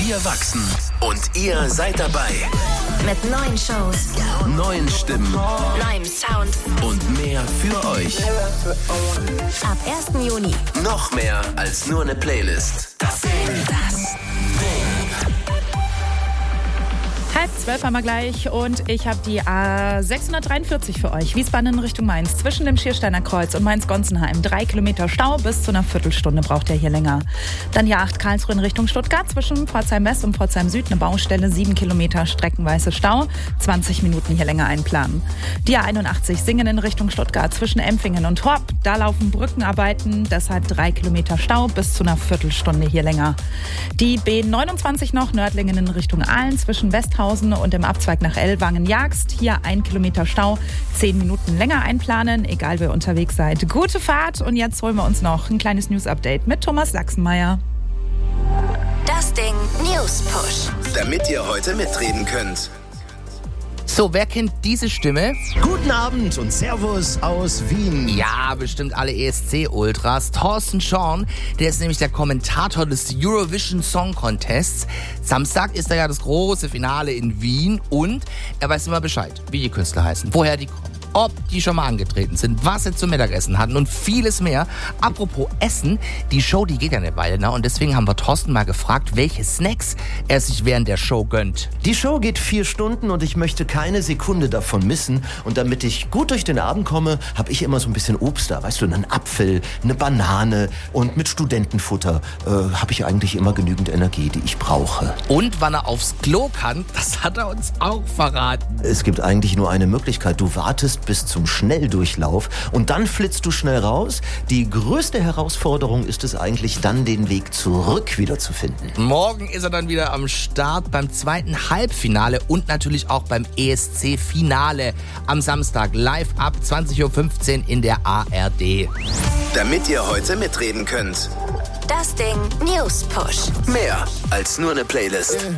Wir wachsen und ihr seid dabei. Mit neuen Shows, Neuen Stimmen neuem Sound. und mehr für euch. Ab 1. Juni. Noch mehr als nur eine Playlist. Das Ding. 11:30 haben wir gleich und ich habe die A643 für euch. Wiesbaden in Richtung Mainz. Zwischen dem Schiersteiner Kreuz und Mainz-Gonsenheim. 3 Kilometer Stau, bis zu einer Viertelstunde braucht ihr hier länger. Dann die A8 Karlsruhe in Richtung Stuttgart. Zwischen Pforzheim-West und Pforzheim-Süd eine Baustelle. 7 Kilometer streckenweise Stau. 20 Minuten hier länger einplanen. Die A81 Singen in Richtung Stuttgart. Zwischen Empfingen und Horb. Da laufen Brückenarbeiten. Deshalb 3 Kilometer Stau, bis zu einer Viertelstunde hier länger. Die B29 noch Nördlingen in Richtung Aalen. Zwischen Westhausen und im Abzweig nach Ellwangen-Jagst. Hier 1 Kilometer Stau, 10 Minuten länger einplanen, egal wer unterwegs seid. Gute Fahrt und jetzt holen wir uns noch ein kleines News-Update mit Thomas Sachsenmeier. Das Ding News Push. Damit ihr heute mitreden könnt. So, wer kennt diese Stimme? Guten Abend und Servus aus Wien. Ja, bestimmt alle ESC-Ultras. Thorsten Schorn, der ist nämlich der Kommentator des Eurovision Song Contests. Samstag ist da ja das große Finale in Wien und er weiß immer Bescheid, wie die Künstler heißen, woher die kommen, ob die schon mal angetreten sind, was sie zum Mittagessen hatten und vieles mehr. Apropos Essen, die Show, die geht ja eine Weile, ne? Und deswegen haben wir Thorsten mal gefragt, welche Snacks er sich während der Show gönnt. Die Show geht 4 Stunden und ich möchte keine Sekunde davon missen. Und damit ich gut durch den Abend komme, habe ich immer so ein bisschen Obst da. Weißt du, einen Apfel, eine Banane und mit Studentenfutter habe ich eigentlich immer genügend Energie, die ich brauche. Und wann er aufs Klo kann, das hat er uns auch verraten. Es gibt eigentlich nur eine Möglichkeit. Du wartest bis zum Schnelldurchlauf und dann flitzt du schnell raus. Die größte Herausforderung ist es eigentlich, dann den Weg zurück wiederzufinden. Morgen ist er dann wieder am Start beim zweiten Halbfinale und natürlich auch beim ESC-Finale am Samstag live ab 20.15 Uhr in der ARD. Damit ihr heute mitreden könnt. Das Ding News Push. Mehr als nur eine Playlist.